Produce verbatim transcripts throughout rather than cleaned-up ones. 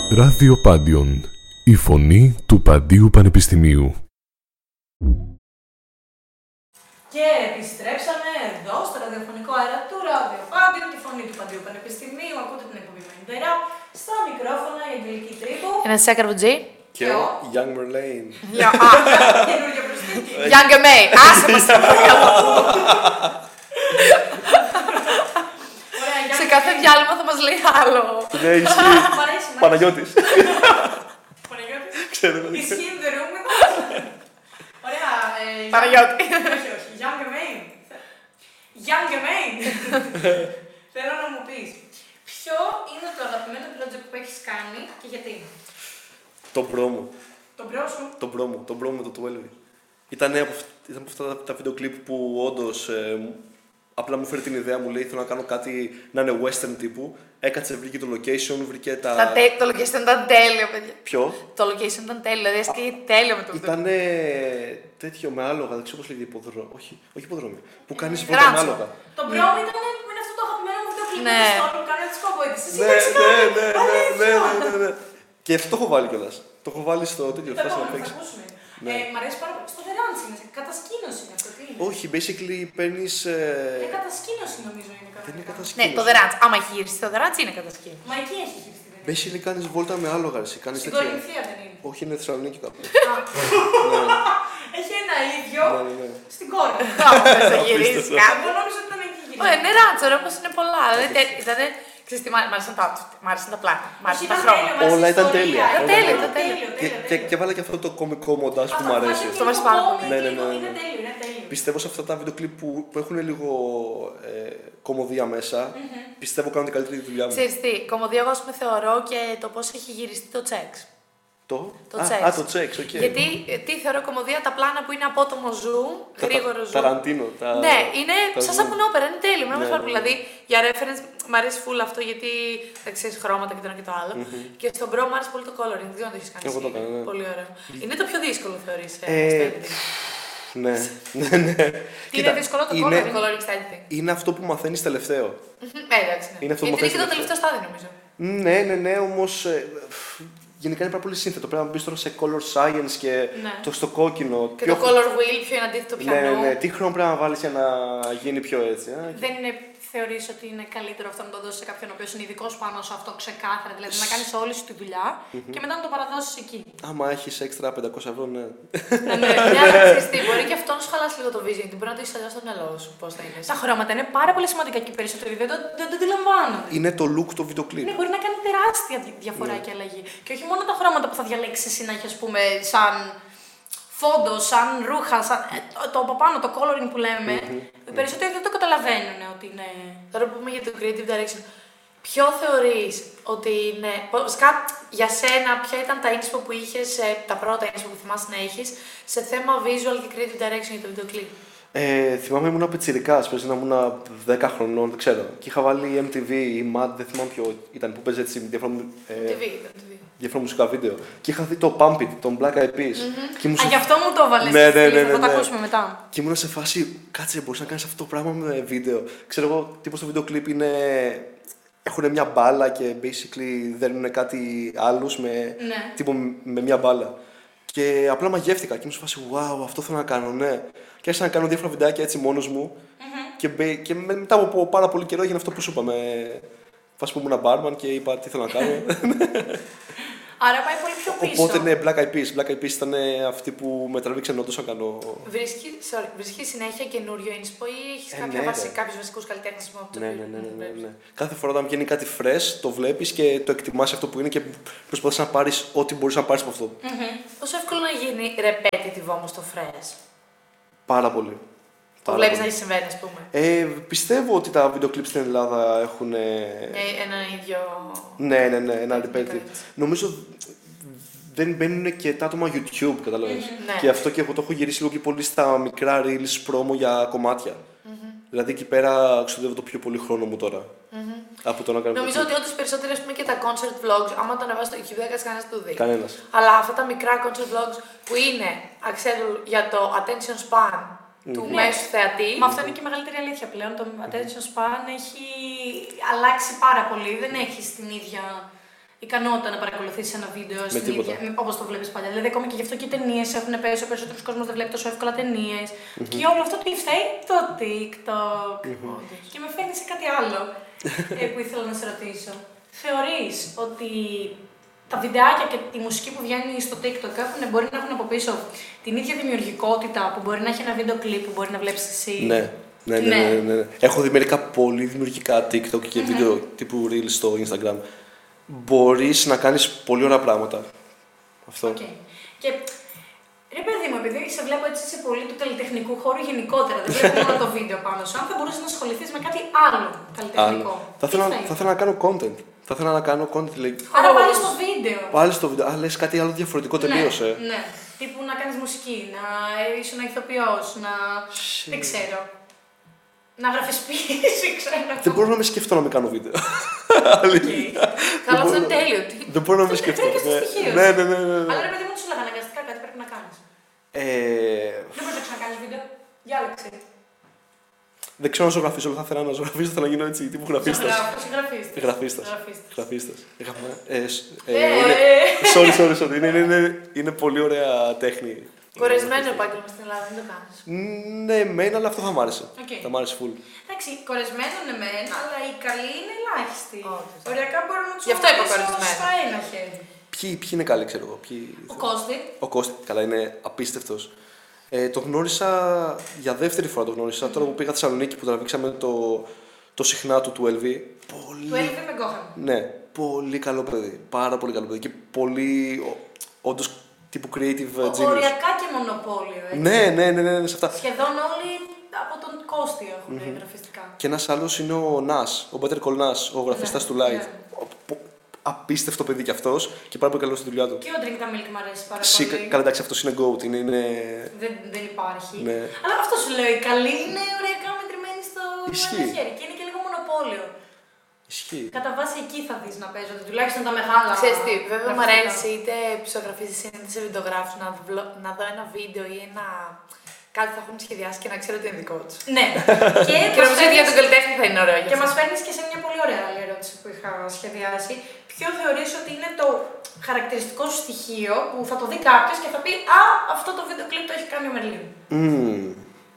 Ράδιο Πάντιον, η φωνή του Παντίου Πανεπιστημίου. Και επιστρέψαμε εδώ στο ραδιοφωνικό αέρα του Ράδιο Πάντιον, τη φωνή του Παντίου Πανεπιστημίου. Ακούτε την εκπομπή Μεντερά. Στα μικρόφωνα η Αγγελική Τρίπου. Ένα Σάκαρ Βουτζή. Και ο Young Merlane. Καινούργια προσθήκη. Young May. Άσε μας την παρακαλώ. Σε κάθε διάλειμμα θα μας λέει άλλο. Ναι, ισχύει. Παναγιώτης. Παναγιώτης. Ξέρω. Ισχύει, δερούμε. Ωραία. Παναγιώτη. Όχι, όχι. Young May. Young May. Θέλω να μου πεις, ποιο είναι το αγαπημένο project που έχεις κάνει και γιατί? Το πρόμο. Τον μπρο σου. Το πρόμο. Το πρόμο με το δώδεκα. Ήταν από, ήταν από αυτά τα, τα βίντεο κλιπ που όντως ε, απλά μου φέρει την ιδέα, μου λέει θέλω να κάνω κάτι να είναι western τύπου. Έκατσε, βρήκε το location, βρήκε τα... Τα τε, το location ήταν τέλειο, παιδιά. Ποιο? Το location ήταν τέλειο, δηλαδή έσκαγε τέλειο με το βίντεο. Ήτανε τέτοιο με άλογα, δεν ξέρω πώς λέγεται υποδρόμιο. Όχι, όχι υποδρόμιο. Που κάνεις βόλτα με άλογα. Το πρόμο ήταν με αυτό το αγαπημένο μου βίντεο κλιπ Ναι. που κάνει τις κοβόητες. Εσύ Ναι, δεν ξέρεις ναι, να ναι, ναι, αλήθεια. ναι, ναι, ναι. Και αυτό το έχω βάλει κιόλας. Το έχω βάλει στο τέτοιο, Το φτάσει να επόμενο θα παίξει. ακούσουμε. Ναι. Ε, μ' αρέσει πάρα πολύ. Στο δεράντσι είναι, σε κατασκήνωση είναι αυτό. Τι είναι? Όχι, basically παίρνεις. Ε, Ε... κατασκήνωση νομίζω είναι Δεν είναι κανονικά. κατασκήνωση. Ναι, το δεράτς. Άμα έχει γυρίσει το δεράτς είναι κατασκήνωση. Μα εκεί έχει χειριστεί. δεν είναι? Basically κάνεις βόλτα με άλογα, εσύ. Κάνεις Στην τέτοια. Κορινθία δεν είναι? Όχι, είναι Θεσσαλονίκη κάπου. Έχει ένα ίδιο Ναι, ναι, ναι. στην κόρη. Άμα θες να γυρίσεις κάπου. Εγώ νόμιζα ότι ήταν εκεί Ω, γυρίσει. είναι ράτσορο, όπως είναι πολλά. Δηλαδή, τε- Ήτανε, ξέρεις τι, μ' άρεσαν τα outfit, μ' άρεσαν τα πλάνα, μ' άρεσαν τα χρώματα. Όλα ήταν τέλεια. Ήταν Όλα τέλειο, ήταν ήταν τέλειο. Και, και, και βάλα και αυτό το κομικό μοντάζ που μου αρέσει. Αυτό μου αρέσει πάρα πολύ. Ναι, ναι, ναι, ναι. Είναι τέλειο, είναι τέλειο. Πιστεύω σε αυτά τα βίντεο κλιπ που, που έχουν λίγο ε, κομμωδία μέσα, πιστεύω κάνουν την καλύτερη δουλειά μου. Ξέρεις τι, κομμωδία εγώ ας πούμε θεωρώ και το πώς έχει γυριστεί το τσέξ. Το, Το α, τσέξ. α, το τσέξ, οκ. Γιατί ε, τι θεωρώ κομμωδία, τα πλάνα που είναι απότομο zoom, Τα- γρήγορο τα- zoom. Ταραντίνο. Τα... Ναι, είναι τα σαν zoom. σαπουνόπερα, είναι τέλειο. Μου αρέσει Ναι, πάρα πολύ. ναι, Δηλαδή, για reference, μου αρέσει full αυτό γιατί δεν ξέρει χρώματα και το ένα και το άλλο. Και στον Pro μου άρεσε πολύ το coloring. Δεν ξέρω αν το έχει κάνει. Εγώ το εσύ. έκανα, ναι. Πολύ ωραίο. Είναι το πιο δύσκολο, θεωρεί. Ε, Ναι, ναι, ναι. Τι είναι δύσκολο το είναι, coloring, coloring στα editing. είναι αυτό που μαθαίνεις τελευταίο. Ε, εντάξει. Ναι. Είναι αυτό που Γιατί είναι και το μαθαίνεις τελευταίο στάδιο, νομίζω. Ναι, ναι, ναι, όμως ε, γενικά είναι πάρα πολύ σύνθετο. Πρέπει να μπεις τώρα σε color science και Ναι. το στο κόκκινο. Και ποιο- το color wheel, ποιο είναι αντίθετο Ναι, ναι, πιανού. ναι. Τι χρώμα πρέπει να βάλεις για να γίνει πιο έτσι. Α? Δεν είναι, θεωρείς ότι είναι καλύτερο αυτό να το δώσεις σε κάποιον ο οποίος είναι ειδικός πάνω σε αυτό ξεκάθαρα, δηλαδή να κάνεις όλη σου τη δουλειά και μετά να το παραδώσεις εκεί. Άμα έχεις έξτρα πεντακόσια ευρώ, ναι. Ναι, ναι, ναι, αλλά ξέρεις τι, μπορεί και αυτό να σου χαλάσει λίγο το vision, γιατί μπορεί να το έχεις αλλιώς στο μυαλό σου. Πώς θα είναι. Τα χρώματα είναι πάρα πολύ σημαντικά και οι περισσότεροι δεν το, δεν το αντιλαμβάνονται. Είναι το look το βίντεο κλιπ. Ναι, μπορεί να κάνει τεράστια δι- διαφορά και αλλαγή. Και όχι μόνο τα χρώματα που θα διαλέξεις εσύ να έχεις, ας πούμε, σαν φόντο, σαν ρούχα, σαν... ε, το, το από πάνω, το coloring που λέμε. Οι περισσότεροι δεν το καταλαβαίνουν ότι είναι. Τώρα που πούμε για το creative direction, ποιο θεωρείς ότι είναι. Βασικά, για σένα, ποια ήταν τα inspo που είχες, ε, τα πρώτα inspo που θυμάσαι να έχεις, σε θέμα visual και creative direction για το βίντεο κλιπ. Ε, θυμάμαι ήμουν πιτσιρικάς, παίζει να ήμουν δέκα χρονών, δεν ξέρω. Και είχα βάλει εμ τι βι ή Mad, δεν θυμάμαι ποιο ήταν, που παίζει έτσι διάφορα, ε, τι βι, ήταν τι βι. διάφορα μουσικά βίντεο. Και είχα δει το Pump It, τον Black Eyed Peas. Και ήμουν Α, σε- γι' αυτό μου το έβαλες. Ναι, στη ναι, λίστα, ναι, θα ναι, το ναι. ακούσουμε μετά. Και ήμουν σε φάση, κάτσε, μπορείς να κάνεις αυτό το πράγμα με βίντεο. Ξέρω εγώ, τύπος στο βίντεο κλιπ είναι. Έχουν μια μπάλα και basically δέρνουν κάτι άλλους με, Ναι. τύπο, με μια μπάλα. Και απλά μαγεύτηκα και ήμουν σε φάση, wow, αυτό θέλω να κάνω, ναι. Και άρχισα να κάνω διάφορα βιντεάκια έτσι μόνος μου. Και, μπε- και με- μετά από πάρα πολύ καιρό έγινε αυτό που σου είπα. Με φάση που ήμουν barman και είπα τι θέλω να κάνω. Άρα πάει πολύ πιο πίσω. Οπότε ναι, Black Eyed Peas. Black Eyed Peas ήταν αυτοί που με τραβήξαν όντως να κάνω. Βρίσκει, sorry, βρίσκεις συνέχεια καινούριο inspo ή έχεις Ε, κάποια ναι, βασι, ρε. κάποιους βασικούς καλλιτέχνες που από το Ναι, οποίο ναι, ναι, ναι, ναι, βλέπεις? ναι. Κάθε φορά όταν βγαίνει κάτι fresh, το βλέπεις και το εκτιμάς αυτό που είναι και προσπαθείς να πάρεις ό,τι μπορείς να πάρεις από αυτό. Πόσο εύκολο να γίνει repetitive όμως το fresh. Πάρα πολύ. Το Πάρα βλέπεις να πολύ. συμβαίνει, ας πούμε. Ε, πιστεύω ότι τα βίντεο κλιπ στην Ελλάδα έχουν. Ε, ένα ίδιο. Ναι, ναι, ναι, ένα Technical repetitive. έτσι. Νομίζω δεν μπαίνουν και τα άτομα YouTube, καταλαβαίνεις. ναι. Και αυτό και εγώ το έχω γυρίσει λίγο και πολύ στα μικρά reels promo για κομμάτια. Δηλαδή εκεί πέρα ξοδεύω το πιο πολύ χρόνο μου τώρα. Από το να κάνω. Νομίζω ότι όντως περισσότεροι, ας πούμε, και τα concert vlogs, άμα το ανεβάσεις στο YouTube, δεν κάνεις κανένας να το δει. Κανένας. Αλλά αυτά τα μικρά concert vlogs που είναι, αξέλου, για το attention span του Ναι. μέσου θεατή. Μα αυτό είναι και η μεγαλύτερη αλήθεια πλέον. Το attention span έχει αλλάξει πάρα πολύ. Δεν έχει την ίδια ικανότητα να παρακολουθήσει ένα βίντεο Με στην τίποτα. ίδια, όπως το βλέπεις παλιά. Δηλαδή, ακόμη και γι' αυτό και οι ταινίες έχουν πέσει. Ο περισσότερος κόσμος δεν βλέπει τόσο εύκολα ταινίες. Mm-hmm. Και όλο αυτό τι φταίει, το TikTok. Mm-hmm. Και με φέρνει σε κάτι άλλο ε, που ήθελα να σε ρωτήσω. Θεωρείς ότι τα βιντεάκια και τη μουσική που βγαίνει στο TikTok έχουν, μπορεί να έχουν από πίσω την ίδια δημιουργικότητα που μπορεί να έχει ένα βίντεο κλιπ που μπορεί να βλέπεις εσύ? Ναι. Ναι, ναι, ναι, ναι, ναι. Έχω δει μερικά πολύ δημιουργικά TikTok και Mm-hmm. βίντεο τύπου Reels στο Instagram. Μπορείς να κάνεις πολύ ωραία πράγματα. Αυτό. Okay. Και ρε παιδί μου, επειδή σε βλέπω έτσι σε πολύ του καλλιτεχνικού χώρου γενικότερα, δεν βλέπω μόνο το βίντεο πάνω σου, αν θα μπορούσες να ασχοληθείς με κάτι άλλο καλλιτεχνικό. Άλλο. Θα ήθελα, θα ήθελα να κάνω content. Θα ήθελα να κάνω content. Λέει. Άρα πάλι στο βίντεο. Πάλι στο βίντεο. Α, λες κάτι άλλο διαφορετικό τελείως, ναι, ε. Ναι. Τύπου να κάνεις μουσική, να ήσουν ηθοποιός, να. Shit. Δεν ξέρω. Να γράφεις ποίηση, ξέρω. Δεν μπορώ να με σκεφτώ να με κάνω βίντεο. Okay. Καλά, αυτό είναι τέλειο. Δεν μπορώ να με σκεφτώ. Βρήκες το στοιχείο. Ναι, ναι, ναι, ναι. Αλλά ρε παιδί μου, του έλεγα αναγκαστικά κάτι πρέπει να κάνεις. Ε, Δεν μπορείς να ξανακάνεις βίντεο. Διάλεξε. δεν ξέρω να ζωγραφίσω, αλλά θα ήθελα να ζωγραφίσω, θα να γίνω έτσι τύπου γραφίστας. Γραφίστας. Γραφίστας. Γραφίστας. Γραφίστας. Γραφα- ε, σ- ε, Ε, είναι- ε. Sorry, sorry, sorry. Είναι, είναι, είναι, είναι πολύ ωραία τέχνη. Κορεσμένο επάγγελμα στην Ελλάδα, δεν το κάνει. Ναι, μεν, αλλά αυτό θα μ' άρεσε. Οκ. Θα μ' άρεσε full. Εντάξει, κορεσμένο είναι μεν, αλλά οι καλοί είναι ελάχιστοι. Όντως. Οριακά μπορώ να του Γι' αυτό είπα κορεσμένο. στα ένα χέρι. Ποιοι, ποιοι είναι καλοί, ξέρω εγώ. Ποιοι... Ο Κώστη. Ο Κώστη, καλά, είναι απίστευτος. Ε, το γνώρισα για δεύτερη φορά το γνώρισα. Τώρα που πήγα Θεσσαλονίκη που τραβήξαμε το, το συχνά του του ελ βι. Πολύ. Του έλβη με Γκόχαν. Ναι, πολύ καλό παιδί. Πάρα πολύ καλό παιδί. Και πολύ. Όντως τύπου creative Ο- genius. Οριακά και μονοπόλιο. Έτσι. Ναι, ναι, ναι, ναι, ναι, σε αυτά. Σχεδόν όλοι από τον Κώστη έχουν mm-hmm. γραφιστικά. Και ένας άλλος είναι ο Νας, ο Better Call Nas, ο γραφιστάς Ναι, του Live. ναι. Ο- πο- Απίστευτο παιδί κι αυτός και πάρα πολύ καλό στη δουλειά του. Και ο Drink the Milk μου αρέσει πάρα Σίκα, πολύ. καλά, εντάξει, αυτός είναι GOAT. Είναι, είναι... Δεν, δεν υπάρχει. Ναι. Αλλά αυτό σου λέω, οι καλοί είναι οριακά μετρημένοι στο Ισχύει. ένα χέρι και είναι και λίγο μονοπόλιο. Ισχύει. Κατά βάση εκεί θα δεις να παίζονται, τουλάχιστον τα μεγάλα. Ξέρεις τι, βέβαια μου γραφιστικά. αρέσει είτε ψυχογραφίζεις είτε σε βιντεογράφους να, βλο- να δω ένα βίντεο ή ένα. Κάτι θα έχουν σχεδιάσει και να ξέρω ότι είναι δικό του. Ναι. και Και μας νομίζω ότι για φέρνεις- τον καλλιτέχνη θα είναι ωραίο. γι' Και αυτό. μας φέρνεις και σε μια πολύ ωραία άλλη ερώτηση που είχα σχεδιάσει. Ποιο θεωρείς ότι είναι το χαρακτηριστικό σου στοιχείο που θα το δει κάποιος και θα πει «Α, αυτό το βίντεο κλιπ το έχει κάνει ο Μερλίν». Mm.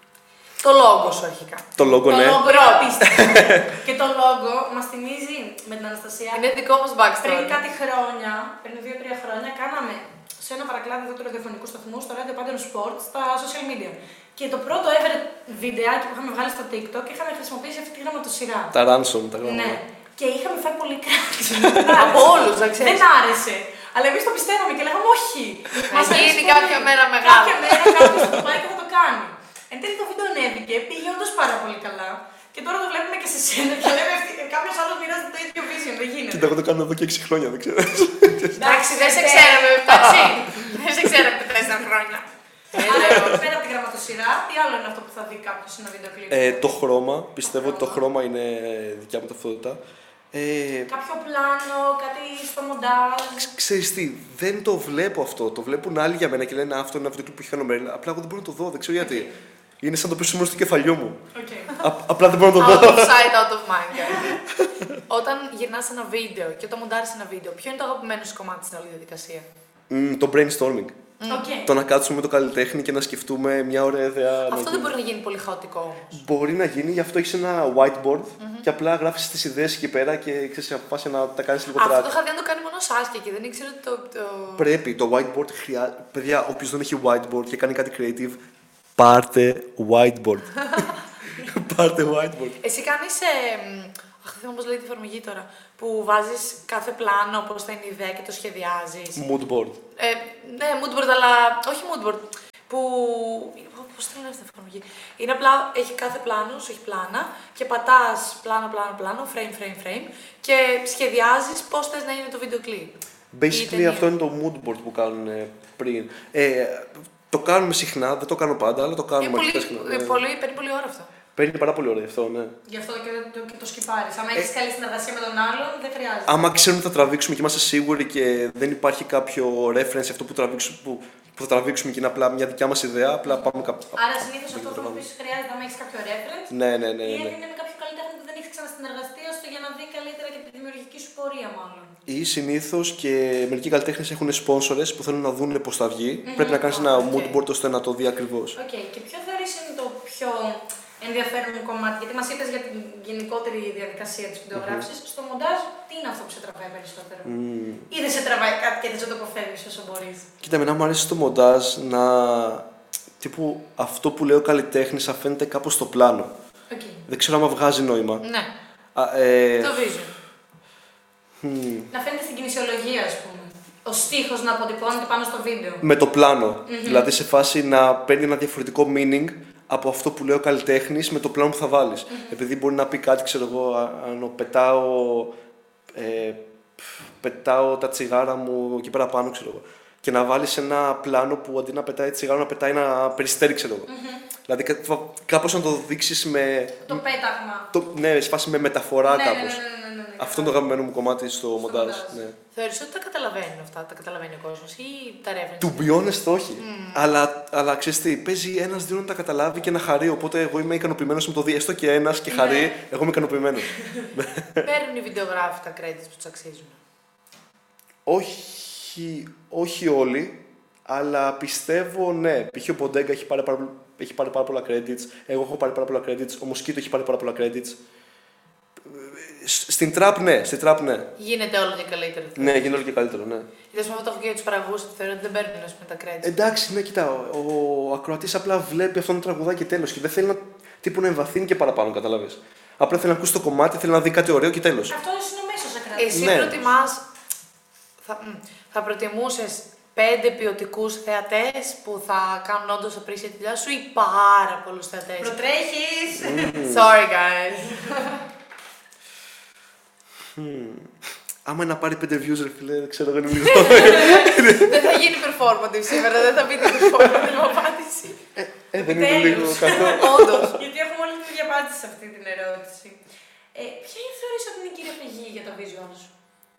Το λόγο σου αρχικά. Το λόγο, Το ναι. λόγο είναι απίστευτο. Και το λόγο μας θυμίζει με την Αναστασία. Είναι δικό μας Πριν backstory. κάτι χρόνια, πριν δύο-τρία χρόνια, κάναμε σε ένα παρακλάδι εδώ του ραδιοφωνικού σταθμού, στο Radio Pantheon Sport, στα social media. Και το πρώτο ever βιντεάκι που είχαμε βγάλει στο TikTok είχαμε χρησιμοποιήσει αυτή τη γραμματοσυρά. Τα ransom, τα γράμματα. Ναι. Και είχαμε φάει πολύ κράτηση. Από όλους, να ξέρεις. Δεν άρεσε. Αλλά εμείς το πιστεύαμε και λέγαμε όχι. Θα Μας αρέσει γίνει πολύ. κάποια μέρα μεγάλο. Κάποια μέρα κάποιος θα το πάει και θα το κάνει. Εν τέλει το βίντεο ανέβηκε, πήγε όντως πάρα πολύ καλά. Και τώρα το βλέπουμε και σε σένα και λέμε κάποιος άλλος μοιράζεται το ίδιο vision. Δεν γίνεται. Κοίτα, εγώ το κάνω εδώ και έξι χρόνια, δεν ξέρω. Εντάξει, δεν σε ξέραμε, εντάξει. Δεν σε ξέραμε τέσσερα χρόνια. Αλλά πέρα από τη γραμματοσυρά, τι άλλο είναι αυτό που θα δει κάποιος σε ένα βίντεο κλιπ? Ε, το χρώμα, πιστεύω ότι το χρώμα είναι δικιά μου ταυτότητα. Ε, Κάποιο πλάνο, κάτι στο μοντάζ. Ξέρεις τι, δεν το βλέπω αυτό. Το βλέπουν άλλοι για μένα και λένε «Α, αυτό είναι ένα βίντεο που έχει κάνει ο Μέρλιν». Απλά εγώ δεν μπορώ να το δω, δεν ξέρω γιατί. Είναι σαν το πίσω στο κεφαλιό μου. Okay. Α, απλά δεν μπορώ να το Out δω. of sight, out of mind. guys. Όταν γυρνάς ένα βίντεο και όταν μοντάρεις ένα βίντεο, ποιο είναι το αγαπημένο σου κομμάτι στην όλη διαδικασία? Mm, το brainstorming. Okay. Το να κάτσουμε με το καλλιτέχνη και να σκεφτούμε μια ωραία ιδέα. να Αυτό δεν γίνει. μπορεί να γίνει πολύ χαοτικό όμως. Μπορεί να γίνει, γι' αυτό έχει ένα whiteboard και απλά γράφει τι ιδέε εκεί πέρα και ξέρει, αποφάσισε να τα κάνει λίγο Αυτό track. το είχα δει να το κάνει μόνο ο Σάσκε και δεν ήξερα ότι το. το... Πρέπει, το whiteboard χρειάζεται. Παιδιά, όποιο δεν έχει whiteboard και κάνει κάτι creative, πάρτε whiteboard. πάρτε whiteboard. Εσύ κάνεις. Ε, μ, αχ, δεν θυμάμαι πώς λέει τη εφαρμογή τώρα. Που βάζεις κάθε πλάνο, πώς θα είναι η ιδέα και το σχεδιάζεις. Moodboard. Ε, ναι, moodboard, αλλά όχι moodboard. Που. Πώς το λένε αυτή η εφαρμογή. Είναι απλά, έχει κάθε πλάνο, σου έχει πλάνα και πατάς πλάνο, πλάνο, πλάνο, frame, frame, frame και σχεδιάζεις πώς θες να είναι το βίντεο κλιπ. Basically αυτό είναι το moodboard που κάνουν ε, πριν. Ε, το κάνουμε συχνά, δεν το κάνω πάντα, αλλά το κάνουμε Είναι πολύ, αρκετά συχνά. ε, Ναι. πολύ, παίρνει πολύ ώρα αυτό. Παίρνει πάρα πολύ ωραία αυτό, ναι. Γι' αυτό και το, και το σκυπάρεις. Αν έχεις καλή συνεργασία με τον άλλον, δεν χρειάζεται. Άμα ξέρουμε ότι θα τραβήξουμε και είμαστε σίγουροι και δεν υπάρχει κάποιο reference αυτό που, τραβήξουμε, που, που θα τραβήξουμε και είναι απλά μια δικιά μας ιδέα, απλά πάμε κάπου. Άρα συνήθως αυτό που επίσης χρειάζεται να έχεις κάποιο reference. Ναι, ναι, ναι. Ή ναι, αν ναι. είναι με κάποιο καλλιτέχνη που δεν έχεις ξανασυνεργαστεί, ώστε για να δει καλύτερα και τη δημιουργική σου πορεία, μάλλον. Ή συνήθως και μερικοί καλλιτέχνες έχουν sponsors που θέλουν να δουν πώς θα βγει. Mm-hmm. Πρέπει να κάνεις ένα okay. mood board ώστε να το δει ακριβώς. Οκ, okay. Και ποιο θεωρείς είναι το πιο ενδιαφέρον κομμάτι, γιατί μας είπες για την γενικότερη διαδικασία της βιντεογράφησης. Mm-hmm. Στο μοντάζ, τι είναι αυτό που σε τραβάει περισσότερο, mm. ή δεν σε τραβάει κάτι και δεν σε το αποφεύγεις όσο μπορείς? Κοίτα, εμένα μου αρέσει στο μοντάζ να. Τύπου αυτό που λέει ο καλλιτέχνης να φαίνεται κάπως στο πλάνο. Okay. Δεν ξέρω άμα βγάζει νόημα. Ναι. Α, ε... Το vision. Mm. Να φαίνεται στην κινησιολογία, ας πούμε. Ο στίχος να αποτυπώνεται πάνω στο βίντεο. Με το πλάνο. Mm-hmm. Δηλαδή σε φάση να παίρνει ένα διαφορετικό meaning από αυτό που λέει ο καλλιτέχνης με το πλάνο που θα βάλεις. Mm-hmm. Επειδή μπορεί να πει κάτι, ξέρω εγώ, αν πετάω, ε, πετάω τα τσιγάρα μου εκεί πέρα πάνω, ξέρω εγώ. Και να βάλεις ένα πλάνο που αντί να πετάει τσιγάρο να πετάει ένα περιστέρι, ξέρω εγώ. Mm-hmm. Δηλαδή κάπως να το δείξεις με. Το πέταγμα. Το, ναι, σε φάση με μεταφορά ναι, κάπως. Ναι, ναι, ναι, ναι, ναι, ναι, αυτό είναι το αγαπημένο μου κομμάτι στο, στο μοντάζ. Ναι. Θεωρείς ότι τα καταλαβαίνουν αυτά, τα καταλαβαίνει ο κόσμος ή τα ρεύνει? To be honest, όχι. Mm. Αλλά, αλλά ξέρεις τι, παίζει ένας δύο να τα καταλάβει και να χαρεί. Οπότε εγώ είμαι ικανοποιημένος με το δει. Έστω και ένας και χαρεί, ναι. Εγώ είμαι ικανοποιημένος. Παίρνουν οι βιντεογράφοι τα credits που τους αξίζουν? όχι, όχι όλοι, αλλά πιστεύω ναι. Π.χ. ο Ποντέγκα έχει πάρει, πάρα, έχει πάρει πάρα πολλά credits. Εγώ έχω πάρει πάρα πολλά credits. Ο Μοσκίτο έχει πάρει πάρα πολλά credits. Στην τραπ, ναι, στην τραπ, ναι. Γίνεται όλο και καλύτερο. Ναι, γίνεται όλο και καλύτερο, ναι. Είδες με αυτό το έχω και τους παραγωγούς, θεωρώ ότι δεν παίρνουν ας πούμε, τα credits. Εντάξει, ναι, κοιτά, ο, ο ακροατής απλά βλέπει αυτό το τραγουδάκι και τέλος. Και δεν θέλει να, τύπου, να εμβαθύνει και παραπάνω, καταλαβες. Απλά θέλει να ακούσει το κομμάτι, θέλει να δει κάτι ωραίο και τέλος. Αυτό είναι ο μέσος ακροατής. Εσύ ναι. προτιμάς, θα, θα προτιμούσες πέντε ποιοτικούς θεατές που θα κάνουν όντως appreciate τη δουλειά σου ή πάρα πολλούς θεατές? Προτρέχεις! Sorry guys. Hmm. Άμα να πάρει πέντε views, ρε φίλε, δεν ξέρω, δεν είναι λίγο. Δεν θα γίνει performative σήμερα, δεν θα πείτε performative απάντηση. Ε, ε, δεν είναι λίγο καθόλου. Όντως. Γιατί έχουμε όλη την απάντηση σε αυτή την ερώτηση. Ε, ποια είναι θεωρείς ότι είναι η κύρια πηγή για τα visual σου?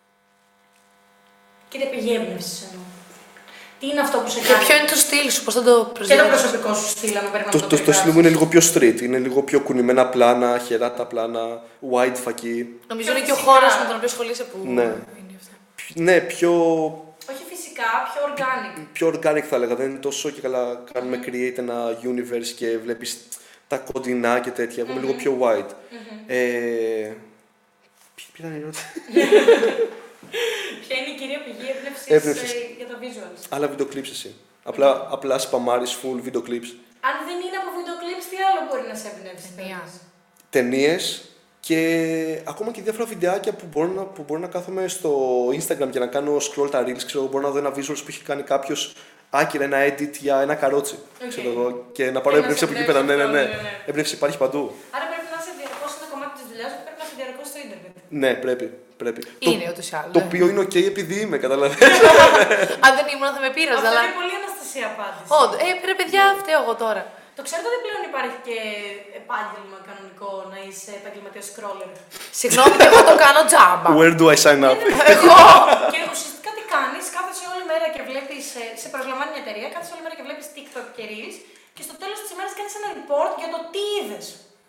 Κύρια πηγή έμπνευσης εννοώ. Τι είναι αυτό που σε κάνει? Και ποιο είναι το στυλ σου, πώς θα το προσδιορίσεις? Και το προσωπικό σου στυλ, αν πρέπει να το Το, το στυλ μου είναι λίγο πιο street, είναι λίγο πιο κουνημένα πλάνα, χεράτα πλάνα, wide φακή. Νομίζω είναι και ο χώρος με τον οποίο ασχολείσαι που ναι. είναι αυτό. Ναι, πιο. Όχι φυσικά, πιο organic. Πιο organic θα έλεγα, δεν είναι τόσο και καλά κάνουμε create ένα universe και βλέπεις τα κοντινά και τέτοια, εγώ είμαι λίγο πιο wide. Ε, ποια ήταν η ερώτηση? Ποια είναι η κυρία πηγή έμπνευσης ε, για τα visuals? Άλλα βίντεο clips εσύ. Απλά, απλά σπαμάρεις full βίντεο clips. Αν δεν είναι από βίντεο clips, τι άλλο μπορεί να σε εμπνεύσει? Ταινίες και ακόμα και διάφορα βιντεάκια που μπορώ, να, που μπορώ να κάθομαι στο Instagram και να κάνω scroll τα reels. Ξέρω, μπορώ να δω ένα visuals που έχει κάνει κάποιος άκυρα, ένα edit για ένα καρότσι. Okay. Ξέρω εγώ, και να πάρω έμπνευση από εκεί πέρα. Ναι, ναι, ναι. Έμπνευση υπάρχει παντού. Άρα πρέπει να είσαι διαρκώς ένα κομμάτι της δουλειάς σου, πρέπει να είσαι διαρκώς στο Ιντερνετ. Ναι, πρέπει. πρέπει. Είναι ούτως ή άλλως. Το οποίο είναι ok επειδή είμαι, καταλαβαίνεις. Αν δεν ήμουν θα με πήραζε. Αυτό αλλά... είναι πολύ Αναστασία απάντηση. Όντως, ε, ρε παιδιά, φταίω εγώ τώρα. Το ξέρετε ότι πλέον υπάρχει και επάγγελμα κανονικό να είσαι επαγγελματίας scroller? Συγγνώμη, και εγώ το κάνω τζάμπα. Where do I sign up? Εγώ! Και ουσιαστικά τι κάνεις, κάθεσαι όλη μέρα και βλέπεις, σε προσλαμβάνει μια εταιρεία, κάθεσαι όλη μέρα και βλέπεις TikTok και Reels και στο τέλος της ημέρας κάνεις ένα report για το τι είδες.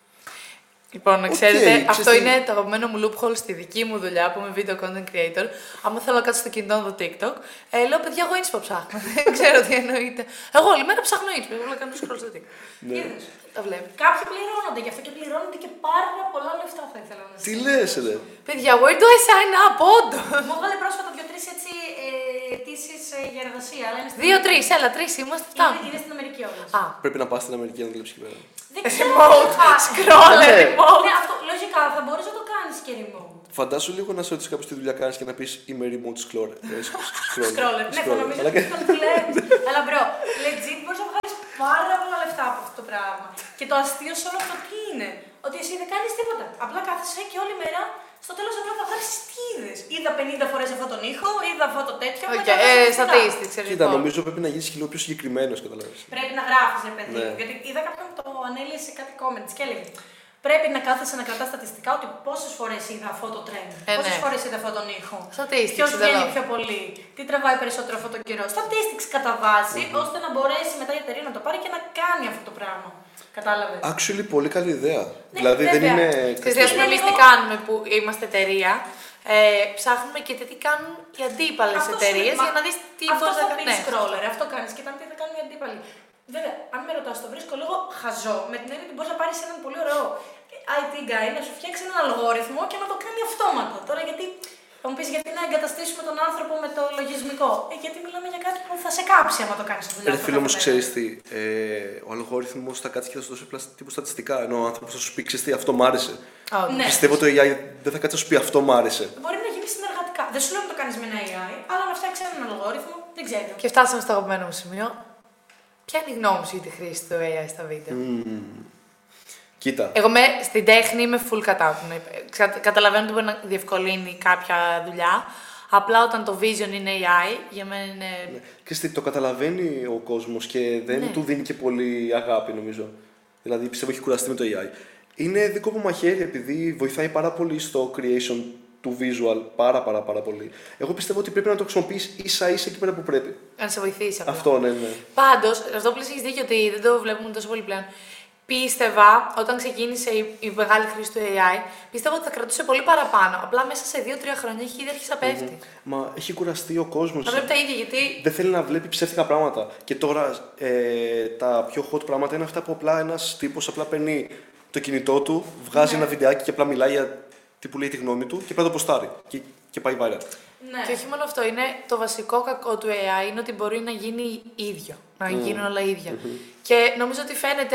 Λοιπόν, να ξέρετε, okay, αυτό είναι το αγαπημένο μου loophole στη δική μου δουλειά που είμαι video content creator. Άμα θέλω να κάτσω στο κινητό να δω TikTok, ε, λέω παιδιά, εγώ inspo ψάχνω. Δεν ξέρω τι εννοείται. Εγώ όλη μέρα ψάχνω inspo. Εγώ κάνω scroll στο TikTok. Είδες. Τα βλέπω. Κάποιοι πληρώνονται γι' αυτό και πληρώνονται και πάρα πολλά λεφτά, θα ήθελα να σας Τι λες, ρε. Παιδιά, where do I sign up, όντως. Μου έβγαλε πρόσφατα δύο-τρεις έτσι αιτήσεις για εργασία. Δύο-τρεις, έλα, τρεις είμαστε. Είναι, είναι στην Αμερική όμως. Α, Πρέπει να πας στην Αμερική να δουλέψεις εκεί πέρα. Δεν ξέρω. remote, scroller, remote. Ναι, αυτό λογικά θα μπορείς να το κάνεις και remote. Φαντάσου λίγο να σε ρωτήσει κάποιος τι δουλειά κάνεις και να πεις είμαι remote scroller. Scroller. Ναι, θα νομίζω ότι το δουλεύεις. Αλλά μπρο, legit μπορείς να βγάλεις πάρα πολλά λεφτά από αυτό το πράγμα. Και το αστείο σε όλο αυτό τι είναι? Ότι εσύ δεν κάνεις τίποτα. Απλά κάθεσαι και όλη μέρα στο τέλος απλά θα βγάλεις τι είδες. Είδα πενήντα φορές αυτόν τον ήχο, είδα αυτό το τέτοιο. Okay, ε, statistics, ξέρω. Κοίτα, νομίζω πρέπει να γίνεις λίγο πιο συγκεκριμένος, καταλάβεις. Πρέπει να γράφεις, ρε παιδί. Ναι. Γιατί είδα κάποιον το ανέλυε σε κάτι comments και έλεγε. Πρέπει να κάθεσαι να κρατάς στατιστικά ότι πόσες φορές είδα αυτό το trend, ε, πόσες ναι. φορές είδα αυτόν τον ήχο. Statistics, Ποιος βγαίνει πιο πολύ, τι τραβάει περισσότερο αυτόν τον καιρό. Statistics κατά βάση, mm-hmm. ώστε να μπορέσει μετά η εταιρεία να το πάρει και να κάνει αυτό το πράγμα. Κατάλαβες. Actually, πολύ καλή ιδέα. Ναι, δηλαδή βέβαια. δεν είναι. Ξέρεις, ας πούμε, εμείς τι κάνουμε που είμαστε εταιρεία. Ε, ψάχνουμε και τι κάνουν οι αντίπαλες Αυτό εταιρείες σου- για μα- να δεις τι Αυτό μπορείς θα να πει κάνεις. scroller, αυτό κάνει και ήταν τι θα κάνουν οι αντίπαλοι. Βέβαια, αν με ρωτάς, το βρίσκω λίγο χαζό με την έννοια ότι μπορεί να πάρει έναν πολύ ωραίο άι τι guy να σου φτιάξει έναν αλγόριθμο και να το κάνει αυτόματα. Τώρα γιατί. Θα μου πει γιατί να εγκαταστήσουμε τον άνθρωπο με το λογισμικό. Ε, γιατί μιλάμε για κάτι που θα σε κάψει άμα το κάνει δουλειά. Ρε αυτό φίλε, όμω καθημερινά. ξέρει τι. Ε, ο αλγόριθμος θα κάτσει και θα σου δώσει απλά τύπου στατιστικά. Ενώ ο άνθρωπο θα σου πει ξέρεις τι, αυτό μ' άρεσε. Oh, Ναι. Πιστεύω ότι το έι άι δεν θα κάτσει να σου πει αυτό μ' άρεσε. Μπορεί να γίνει συνεργατικά. Δεν σου λέω να το κάνει με ένα έι άι, αλλά να φτιάξει έναν αλγόριθμο, δεν ξέρω. Και φτάσαμε στο αγαπημένο μου σημείο. Ποια είναι η γνώμη σου για τη χρήση του έι άι στα βίντεο? Mm. Κοίτα. Εγώ με, στην τέχνη είμαι full κατά του. Ξα- Καταλαβαίνω ότι μπορεί να διευκολύνει κάποια δουλειά. Απλά όταν το vision είναι έι άι, για μένα είναι. Ναι. Και τι, το καταλαβαίνει ο κόσμο και δεν Ναι. του δίνει και πολύ αγάπη, νομίζω. Δηλαδή πιστεύω έχει κουραστεί με το έι άι. Είναι δικό μου μαχαίρι επειδή βοηθάει πάρα πολύ στο creation του visual. Πάρα πάρα πάρα πολύ. Εγώ πιστεύω ότι πρέπει να το χρησιμοποιείς ίσα ίσα εκεί πέρα που πρέπει. Να σε βοηθήσει απλά. Αυτό, ναι, ναι. Πάντως, αυτό που λες έχεις δίκιο ότι δεν το βλέπουμε τόσο πολύ πλέον. Πίστευα, όταν ξεκίνησε η, η μεγάλη χρήση του έι άι, πίστευα ότι θα κρατούσε πολύ παραπάνω. Απλά μέσα σε δύο τρία χρόνια έχει ήδη αρχίσει να πέφτει. Μα έχει κουραστεί ο κόσμο. Θα βλέπει τα ίδια γιατί. Δεν θέλει να βλέπει ψεύτικα πράγματα. Και τώρα ε, τα πιο hot πράγματα είναι αυτά που απλά ένα τύπο απλά παίρνει το κινητό του, βγάζει ένα βιντεάκι και απλά μιλάει για τι που λέει τη γνώμη του και απλά το ποστάρει. Και, και πάει viral. Ναι. Και όχι μόνο αυτό, είναι το βασικό κακό του έι άι είναι ότι μπορεί να γίνει ίδιο. Να γίνουν όλα ίδια. Και νομίζω ότι φαίνεται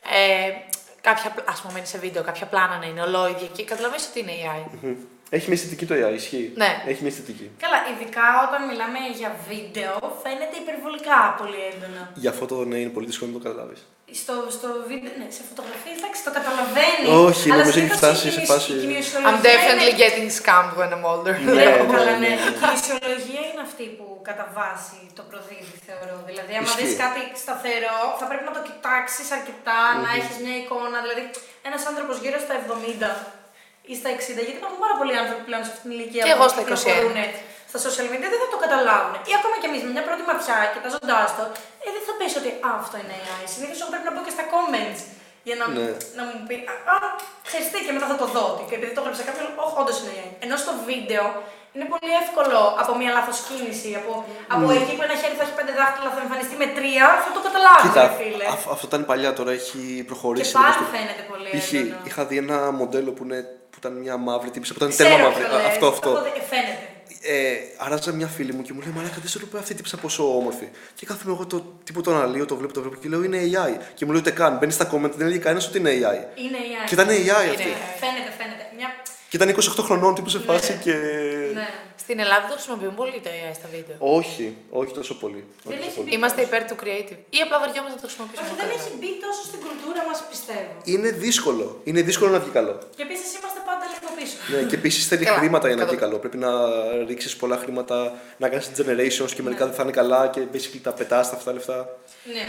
ε, κάποια, ας πούμε, σε βίντεο, κάποια πλάνα να είναι ολόιδια και καταλαβαίνεις ότι είναι έι άι. Μμμ. Έχει μια αισθητική το έι άι, ισχύει. Ναι. Έχει μια αισθητική. Καλά, ειδικά όταν μιλάμε για βίντεο, φαίνεται υπερβολικά πολύ έντονα. Γι' αυτό το ναι, είναι πολύ δύσκολο να το καταλάβει. Στο, στο βίντεο, ναι, σε φωτογραφίες, εντάξει, το καταλαβαίνει. Όχι, αλλά νομίζω έχει συνήθως φτάσει η σε κινησ- φάση- η κινησιολογία I'm definitely είναι- getting scammed when I'm older. Ναι, Ναι, καλά, ναι, ναι. ναι. Η κινησιολογία είναι αυτή που κατά βάση το προδίδει, θεωρώ. Δηλαδή, άμα Ισχύει. δεις κάτι σταθερό, θα πρέπει να το κοιτάξεις αρκετά, να έχεις μια εικόνα. Δηλαδή, ένας άνθρωπος γύρω στα εβδομήντα ή στα εξήντα, γιατί υπάρχουν πάρα πολλοί άνθρωποι πλέον σε αυτήν την ηλικία Και εγώ που στα κυκλοφορούν στα social media, δεν θα το καταλάβουν. Ή ακόμα κι εμείς με μια πρώτη ματιά, κοιτάζοντάς το, ε, δεν θα πεις ότι α, αυτό είναι έι άι. Συνήθως εγώ πρέπει να μπω και στα comments για να, Ναι. να μου πει α, α, ξέρεις τι, και μετά θα το δω. Και επειδή το έγραψε κάποιον, όχι, όντως είναι έι άι. Ενώ στο βίντεο είναι πολύ εύκολο από μια λάθος κίνηση, από, από εκεί που ένα χέρι θα έχει πέντε δάχτυλα, θα εμφανιστεί με τρία, θα το καταλάβει, Κοίτα, ρε φίλε. αυ- αυτό ήταν παλιά, τώρα έχει Και προχωρήσει. πάλι λίγο στο- φαίνεται πολύ Π.χ. έντονο. είχα δει ένα μοντέλο που, είναι, που ήταν μια μαύρη τύπησα, που ήταν Ξέρω τέρμα μαύρη. ποιο Α, λες, Αυτό, αυτό. το- ε, φαίνεται. Ε, αράζα μια φίλη μου και μου λέει: Μαλάκα, δεν σου λέω αυτή η τύψα πόσο όμορφη. Και κάθομαι εγώ το τύπο το αναλύω, το βλέπω, το βλέπω και λέω: Είναι έι άι. Και μου λέει: Ούτε καν. Μπαίνει στα comment, δεν έλεγε κανένα ότι είναι έι άι. Είναι έι άι. Και ήταν έι άι Είναι αυτή. έι άι. Φαίνεται, φαίνεται. Μια... Και ήταν είκοσι οκτώ χρονών τύπου σε φάση Ναι. και. Ναι. Στην Ελλάδα το χρησιμοποιούν πολύ το έι άι στα βίντεο. Όχι, όχι τόσο πολύ. Όχι Δεν τόσο έχει πολύ. μπει. Είμαστε υπέρ του creative. Ή απλά βαριόμαστε να το χρησιμοποιήσουμε. Όχι, δεν έχει μπει τόσο στην κουλτούρα μας, πιστεύω. Είναι δύσκολο. Είναι δύσκολο να βγει καλό. Και επίση είμαστε πάντα λίγο πίσω. Ναι, και επίση θέλει Καλά, χρήματα για να καλά. βγει καλό. Πρέπει να ρίξει πολλά χρήματα, να κάνει generations και μερικά δεν θα είναι καλά και basically τα πετά αυτά τα λεφτά. Ναι.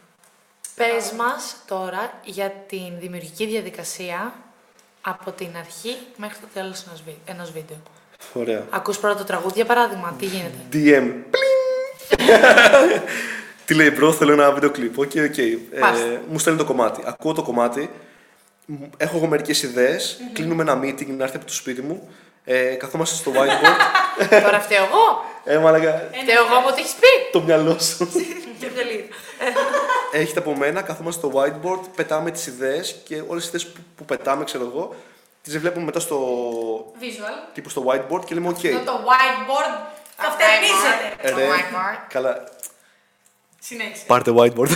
Πες μας τώρα για την δημιουργική διαδικασία από την αρχή μέχρι το τέλος ενός βι- ενός βίντεο. Ωραία. Ακούς πρώτα το τραγούδι, για παράδειγμα, τι γίνεται. ντι εμ. Τι λέει, bro, θέλω ένα βίντεο κλιπ. Οκ, οκ. Ε, Πάστε. μου στέλνει το κομμάτι. Ακούω το κομμάτι. μ, Έχω εγώ μερικές ιδέες. Κλείνουμε ένα meeting να έρθει από το σπίτι μου. Ε, καθόμαστε στο whiteboard. Τώρα φταίω εγώ. ε, μαλακα, Φταίω εγώ μου το έχεις πει. το μυαλό σου. Και πολύ. Έχετε από μένα, καθόμαστε στο whiteboard, πετάμε τις ιδέες και όλες τις ιδέες που, που πετάμε, ξέρω εγώ, τις βλέπουμε μετά στο, Visual. τύπου στο whiteboard και λέμε οκ. Αυτό το whiteboard καυτερνίζεται. Ε, Το ρε, whiteboard. καλά, Συνέχισε. πάρτε whiteboard.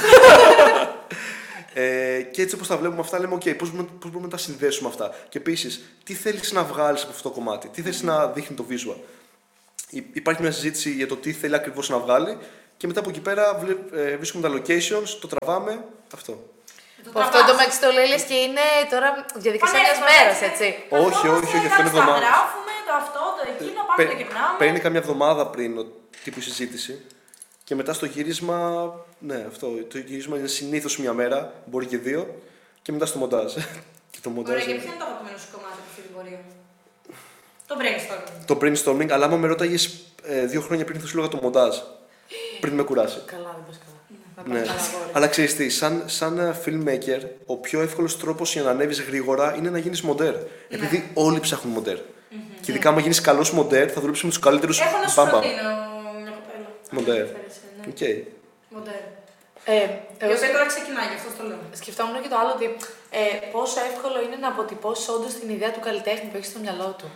ε, και έτσι όπως τα βλέπουμε αυτά, λέμε: OK, πώς, μπορούμε- πώς μπορούμε να τα συνδέσουμε αυτά. Και επίσης, τι θέλεις να βγάλεις από αυτό το κομμάτι, τι θέλεις να δείχνει το visual. Υ- Υπάρχει μια συζήτηση για το τι θέλει ακριβώς να βγάλει και μετά από εκεί πέρα βλέ- ε, βρίσκουμε τα locations, το τραβάμε. Αυτό. Που αυτό το μεταξύ το λέει λες και είναι τώρα διαδικασία μιας μέρας, έτσι. Όχι, όχι, όχι, αυτό είναι εβδομάδες. Τα γράφουμε, το αυτό, το εκείνο, πάμε το γυρνάμε. Παίρνει καμιά εβδομάδα πριν ο τύπου συζήτηση. Και μετά στο γύρισμα, ναι, αυτό. Το γύρισμα είναι συνήθως μια μέρα, μπορεί και δύο. Και μετά στο μοντάζ. και το μοντάζ. Ωραία, και είναι- ποιο είναι το αγαπημένο σου κομμάτι από αυτή την πορεία. Το brainstorming. Το brainstorming, αλλά άμα με ρώταγες ε, δύο χρόνια πριν θα σου λέγα το μοντάζ. πριν με κουράσει. Καλά, δεν πας καλά. Ναι. Αλλά ξέρεις τι, σαν, σαν ε, filmmaker, ο πιο εύκολος τρόπος για να ανέβεις γρήγορα είναι να γίνεις μοντέρ. Επειδή όλοι ψάχνουν μοντέρ. Και Και ειδικά άμα γίνεις καλός μοντέρ, θα δουλέψεις με τους καλύτερους. Έχω να σου μπαμπα. προτείνω μια κοπέλα. Μοντέρ. Ναι. Οκ. Μοντέρ. Ε, Η εγώ οποία τώρα ξεκινάει, γι' αυτό το λέω. σκεφτόμουν και το άλλο ότι ε, πόσο εύκολο είναι να αποτυπώσει όντως την ιδέα του καλλιτέχνη που έχει στο μυαλό του.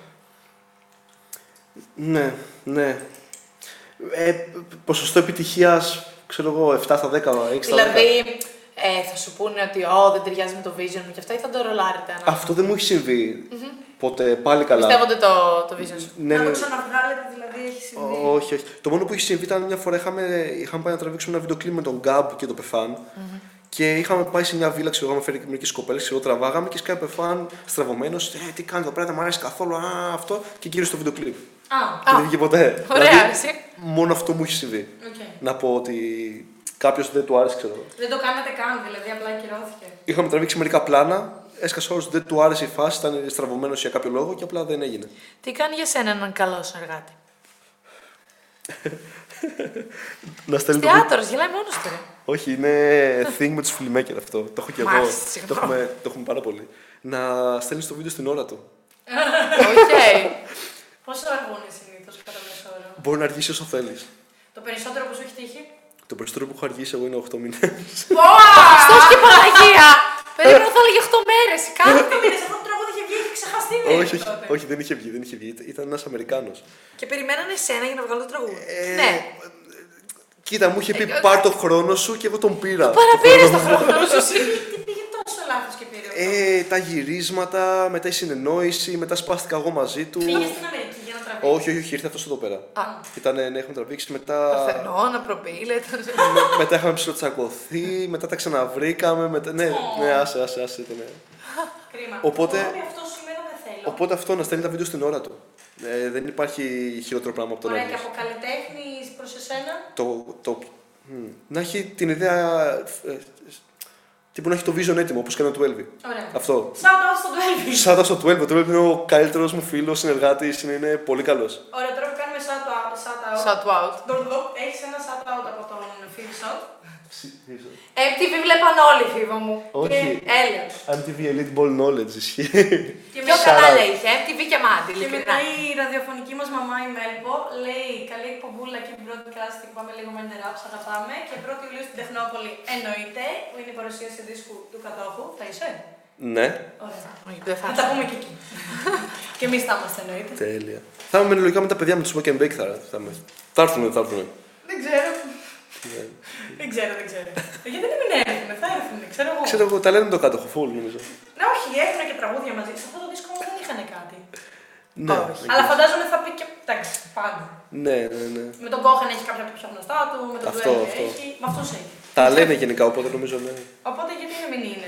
Ναι, ναι. Ε, ποσοστό επιτυχίας, ξέρω εγώ, επτά στα δέκα, έξι στα δέκα. Δηλαδή, ε, θα σου πούνε ότι «Ω, δεν ταιριάζει με το vision μου» και αυτά ή θα το ρολάρετε ανάλογα. Αυτό δεν μου έχει συμβεί. Ποτέ, πάλι καλά. Πιστεύονται το, το vision σου. Ναι, Να ναι. το ξαναβγάλετε, δηλαδή έχει συμβεί. Ό, όχι, όχι. Το μόνο που έχει συμβεί ήταν μια φορά είχαμε, είχαμε πάει να τραβήξουμε ένα βίντεο κλιπ με τον Γκάμπ και τον Πεφάν. Mm-hmm. Και είχαμε πάει σε μια βίλα, ξέρω εγώ, με φέρει και μερικές κοπέλες, ξέρω, τραβάγαμε και σκάει ο Πεφάν στραβωμένος. Ε, τι κάνει εδώ πέρα, δεν μου αρέσει καθόλου. Α, αυτό. Και γύρω στο βίντεο κλιπ. Α, Και δεν βγήκε ποτέ. Ωραία, Δηλαδή, εσύ. μόνο αυτό μου έχει συμβεί. οκ. Να πω ότι κάποιος δεν του άρεσε, ξέρω εγώ. Δεν το κάνατε καν, δηλαδή απλά ακυρώθηκε. Είχαμε τραβήξει μερικά πλάνα, έσκασε όλος, δεν του άρεσε η φάση, ήταν στραβωμένος για κάποιο λόγο και απλά δεν έγινε. Τι κάνει για σένα έναν καλό συνεργάτη. Να στέλνει το βίντεο. Θεάτορος, γελάει μόνος του. ρε. Όχι, είναι thing με τους filmmaker αυτό. Το έχω και εγώ. Μάλιστα, Το συγγνώμη. έχουμε, το έχουμε πάρα πολύ. Να στέλνει το βίντεο στην ώρα του. Οκ. Πόσο αργούν συνήθως κατά μέσο όρο? Μπορεί να αργήσει όσο θέλει. Το περισσότερο που σου έχει τύχει? Το περισσότερο που έχω αργήσει εγώ είναι οκτώ μήνες. Χριστός και Παναγία! Περίμενα θα έλεγε οκτώ μέρες. Κάτι. Κάτι μήνες, αυτό το τραγούδι είχε βγει, είχε ξεχαστεί μέχρι όχι, όχι, τότε. όχι, δεν είχε βγει, δεν είχε βγει. Ήταν- Ήταν ένας Αμερικάνος. Και περιμένανε εσένα για να βγάλω το τραγούδι. Ε, Ναι. Κοίτα, μου είχε πει πάρ το χρόνο σου και εγώ τον πήρα. Παραπήρες το χρόνο σου. Τι πήγε τόσο λάθος και πήρε? Ε, τα γυρίσματα, μετά η συνεννόηση, μετά σπάστηκα εγώ μαζί του. Πήγε στην Αμερική για να τραβήξει. Όχι, όχι, όχι, ήρθε αυτό εδώ πέρα. Α. Ήταν, ναι, έχουμε τραβήξει μετά. Παρθενώνα, προπήλε. με- μετά είχαμε ψιλοτσακωθεί, μετά τα ξαναβρήκαμε. Μετά... Ναι, ναι, άσε, άσε, άσε. Ήταν. Κρίμα. Οπότε- Ακόμη αυτό σήμερα δεν θέλω. Οπότε αυτό να στέλνει τα βίντεο στην ώρα του. Ε, δεν υπάρχει χειρότερο πράγμα από το να Ωραία, και αργείς. από καλλιτέχνη προς εσένα. Το, το, μ, να έχει την ιδέα. Ε, τύπου να έχει το vision έτοιμο, όπως κάνει το Twelve. Ωραία. Αυτό. Shout out στο Twelve. Σαν το στο Twelve. Το Twelve είναι ο καλύτερος μου φίλος, συνεργάτης, είναι, είναι πολύ καλός. Ωραία, τώρα που κάνουμε shout out. Shout out. Shout out. Ντορντο, έχεις ένα shout out από τον Phil Shot. εμ τι βι βλέπαν όλοι, φίλο μου. Όχι. Έλεος. εμ τι βι Elite Ball Knowledge ισχύει. Και Πιο μετά- καλά λέει, είχε εμ τι βι και μάτι, Και μετά ειλικρινά. η ραδιοφωνική μας μαμά η Μέλπο λέει καλή εκπομπούλα και την broadcasting, πάμε λίγο με νερά, σ' αγαπάμε. Και πρώτη Ιουλίου στην Τεχνόπολη εννοείται, που είναι η παρουσίαση δίσκου του κατόχου. Θα είσαι? Ναι, Ωραία. Όχι, δεν θα Θα τα πούμε και εκεί. Και εμείς θα είμαστε εννοείται. τέλεια. Θα είμαι λογικά με τα παιδιά με το Smoke and Bake θα, θα, είμαι. θα έρθουνε, θα έρθουνε. Δεν ξέρω. Δεν ξέρω, δεν ξέρω. Ε, Γιατί δεν μην έρθουν, θα έρθουν, ξέρω εγώ. Ξέρω εγώ, τα λένε με το κάτοχο, full νομίζω. Ναι, όχι, έχουν και τραγούδια μαζί. Σε αυτό το δίσκο όμως δεν είχαν κάτι. Ναι, Όχι. Αλλά φαντάζομαι θα πει και. Εντάξει, πάντα. ναι, ναι, ναι. Με τον Κόχαν έχει κάποια από τα πιο γνωστά του, με τον Αυτό, Ντουέλ αυτό. έχει. Με αυτούς έχει. Τα λένε γενικά, οπότε νομίζω ναι. Οπότε γιατί να μην είναι.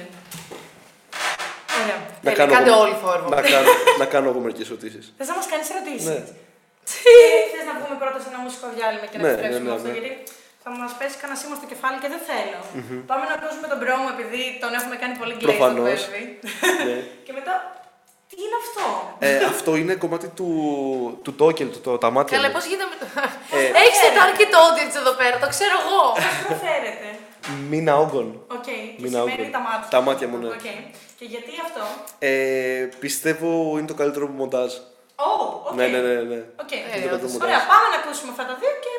Ωραία. Να Τέλεια, κάνω κάντε εγώ- όλοι φόρμα. να, κάνω, να κάνω εγώ μερικές ερωτήσεις. Θες να μας κάνεις ερωτήσεις. Ναι. Ε, θες να βγούμε πρώτα σε ένα μουσικό διάλειμμα και να Ναι, επιστρέψουμε ναι, ναι, αυτό, ναι. γιατί θα μας πέσει κανένα σήμα στο κεφάλι και δεν θέλω. Πάμε να ακούσουμε τον πρόμο επειδή τον έχουμε κάνει πολύ γκλέι στο Προφανώς. Twelve. Ναι. Και μετά, τι είναι αυτό. Ε, αυτό είναι κομμάτι του, του Τόκελ, του, το, τα μάτια Καλά, μου. πώς γίνεται με το. Ε, Έχεις το arcade audience εδώ πέρα, το ξέρω εγώ. Πώς προφέρεται. Μίνα όγκων. Οκ. Και Μίνα σημαίνει όγκων. τα μάτια. Τα μάτια μου, ναι. Οκ. Και γιατί αυτό. Ε, πιστεύω είναι το καλύτερο μου μοντάζ. Ω, οκ. Ναι, ναι, ναι, ναι. Οκ. Ε, Είναι το καλύτερο όντως. μοντάζ. Ωραία, πάμε να ακούσουμε αυτά τα δύο και